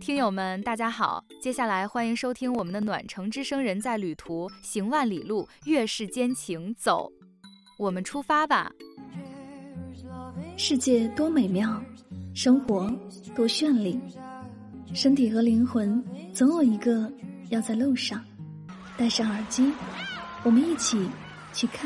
听友们大家好，接下来欢迎收听我们的暖城之声人在旅途，行万里路，越是坚情走，我们出发吧。 世界多美妙，生活多绚丽，身体和灵魂总有一个要在路上。戴上耳机，我们一起去看